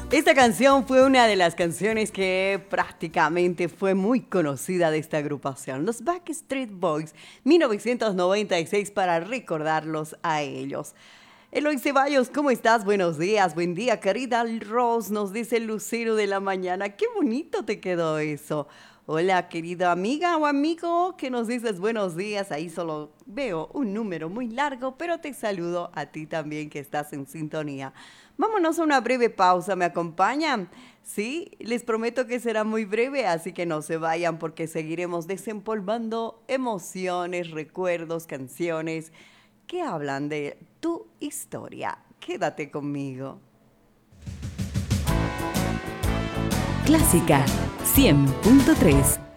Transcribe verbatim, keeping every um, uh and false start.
Esta canción fue una de las canciones que prácticamente fue muy conocida de esta agrupación, los Backstreet Boys, mil novecientos noventa y seis, para recordarlos a ellos. Eloy Ceballos, ¿cómo estás? Buenos días, buen día, querida Rose, nos dice el lucero de la mañana. Qué bonito te quedó eso. Hola, querida amiga o amigo, que nos dices buenos días. Ahí solo veo un número muy largo, pero te saludo a ti también que estás en sintonía. Vámonos a una breve pausa, ¿me acompañan? Sí, les prometo que será muy breve, así que no se vayan porque seguiremos desempolvando emociones, recuerdos, canciones que hablan de tu historia. Quédate conmigo. Clásica cien punto tres.